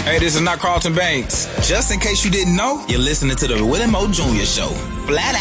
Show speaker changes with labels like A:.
A: Hey, this is not Carlton Banks. Just in case you didn't know, you're listening to the Willie Moore Jr. Show. Flat